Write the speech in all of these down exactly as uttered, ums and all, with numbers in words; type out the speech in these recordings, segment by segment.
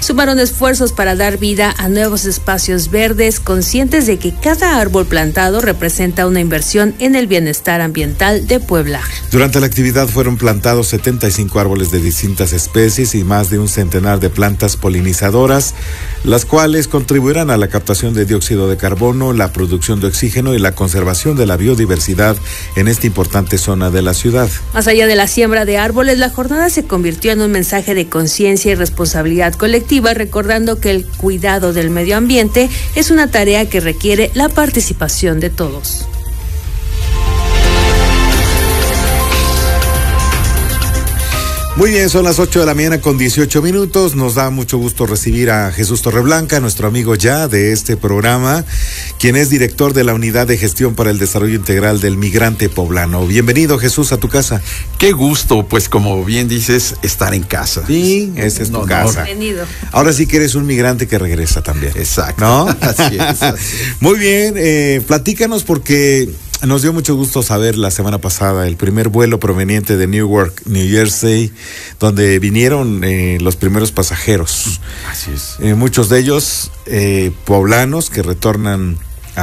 sumaron esfuerzos para dar vida a nuevos espacios verdes, conscientes de que cada árbol plantado representa una inversión en el bienestar ambiental de Puebla. Durante la actividad fueron plantados setenta y cinco árboles de distintas especies y más de un centenar de plantas polinizadoras, las cuales contribuirán a la captación de dióxido de carbono, la producción de oxígeno y la conservación de la biodiversidad en esta importante zona de la ciudad. Más allá de la siembra de árboles, la jornada se convirtió en un mensaje de conciencia y responsabilidad colectiva, recordando que el cuidado del medio ambiente es una tarea que requiere la participación de todos. Muy bien, son las ocho de la mañana con dieciocho minutos. Nos da mucho gusto recibir a Jesús Torreblanca, nuestro amigo ya de este programa, quien es director de la Unidad de Gestión para el Desarrollo Integral del Migrante Poblano. Bienvenido, Jesús, a tu casa. Qué gusto, pues como bien dices, estar en casa. Sí, esa es tu no, casa. No. Bienvenido. Ahora sí que eres un migrante que regresa también. Exacto. ¿No? Así es. Así. Muy bien, eh, platícanos porque nos dio mucho gusto saber la semana pasada el primer vuelo proveniente de Newark, New Jersey, donde vinieron eh, los primeros pasajeros. Así es. Eh, muchos de ellos eh, poblanos que retornan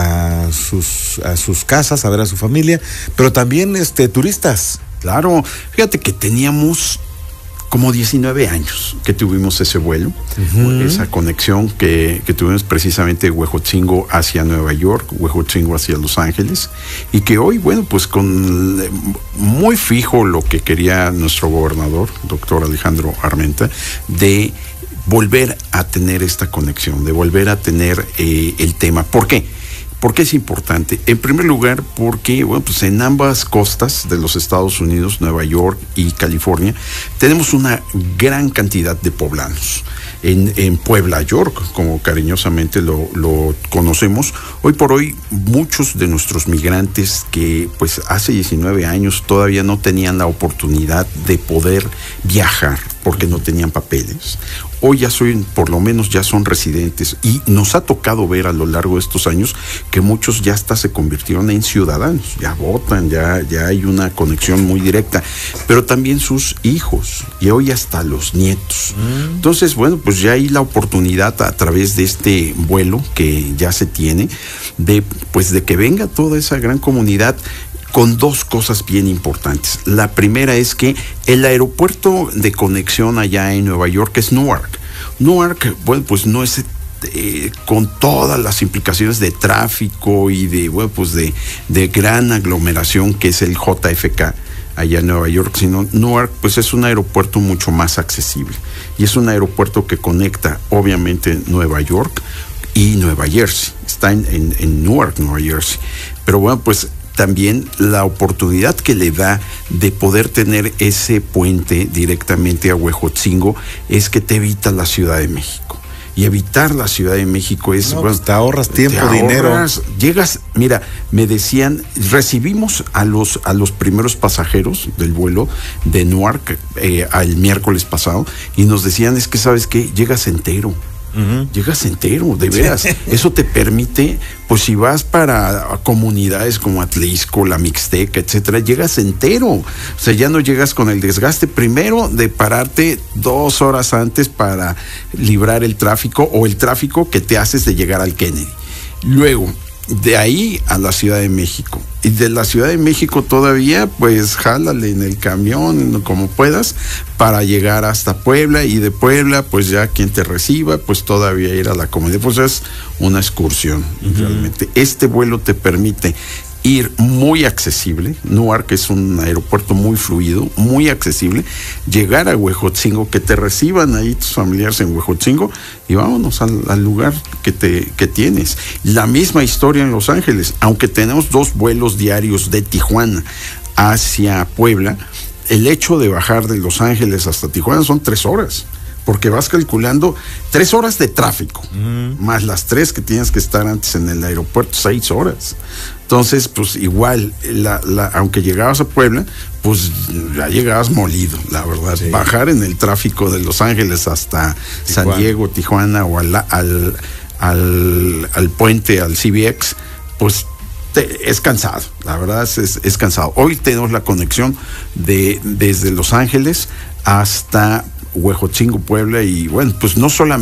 a sus a sus casas a ver a su familia, pero también este turistas. Claro, fíjate que teníamos como diecinueve años que tuvimos ese vuelo, uh-huh. esa conexión que, que tuvimos precisamente de Huejotzingo hacia Nueva York, Huejotzingo hacia Los Ángeles, y que hoy, bueno, pues con muy fijo lo que quería nuestro gobernador, doctor Alejandro Armenta, de volver a tener esta conexión, de volver a tener eh, el tema. ¿Por qué? ¿Por qué es importante? En primer lugar, porque bueno, pues en ambas costas de los Estados Unidos, Nueva York y California, tenemos una gran cantidad de poblanos. En, en Puebla, York, como cariñosamente lo, lo conocemos, hoy por hoy muchos de nuestros migrantes que pues hace diecinueve años todavía no tenían la oportunidad de poder viajar porque no tenían papeles, hoy ya son, por lo menos ya son residentes, y nos ha tocado ver a lo largo de estos años que muchos ya hasta se convirtieron en ciudadanos, ya votan, ya, ya hay una conexión muy directa, pero también sus hijos, y hoy hasta los nietos. Mm. Entonces, bueno, pues ya hay la oportunidad a través de este vuelo que ya se tiene, de, pues de que venga toda esa gran comunidad, con dos cosas bien importantes. La primera es que el aeropuerto de conexión allá en Nueva York es Newark. Newark, bueno, pues no es eh, con todas las implicaciones de tráfico y de, bueno, pues de, de gran aglomeración que es el J F K allá en Nueva York, sino Newark, pues es un aeropuerto mucho más accesible. Y es un aeropuerto que conecta, obviamente, Nueva York y Nueva Jersey. Está en, en, en Newark, Nueva Jersey. Pero bueno, pues también la oportunidad que le da de poder tener ese puente directamente a Huejotzingo es que te evita la Ciudad de México. Y evitar la Ciudad de México es... No, bueno, pues te ahorras tiempo, te dinero. Ahorras, llegas, mira, me decían, recibimos a los, a los primeros pasajeros del vuelo de Newark eh, al miércoles pasado y nos decían, es que sabes qué, llegas entero. Uh-huh. Llegas entero, de veras. Eso te permite, pues si vas para comunidades como Atlisco, la Mixteca, etcétera, llegas entero. O sea, ya no llegas con el desgaste primero de pararte dos horas antes para librar el tráfico o el tráfico que te haces de llegar al Kennedy. Luego, de ahí a la Ciudad de México. Y de la Ciudad de México todavía, pues jálale en el camión, como puedas, para llegar hasta Puebla, y de Puebla, pues ya quien te reciba, pues todavía ir a la comunidad. Pues es una excursión, uh-huh. realmente. Este vuelo te permite ir muy accesible. Newark es un aeropuerto muy fluido, muy accesible. Llegar a Huejotzingo, que te reciban ahí tus familiares en Huejotzingo y vámonos al, al lugar que te que tienes. La misma historia en Los Ángeles, aunque tenemos dos vuelos diarios de Tijuana hacia Puebla, el hecho de bajar de Los Ángeles hasta Tijuana son tres horas. Porque vas calculando tres horas de tráfico, uh-huh. más las tres que tienes que estar antes en el aeropuerto, seis horas. Entonces, pues igual, la, la, aunque llegabas a Puebla, pues ya llegabas molido, la verdad. Sí. Bajar en el tráfico de Los Ángeles hasta Tijuana. San Diego, Tijuana, o al, al, al, al puente, al C B X, pues te, es cansado, la verdad es, es cansado. Hoy tenemos la conexión de desde Los Ángeles hasta Huejotzingo, Puebla, y bueno, pues no solamente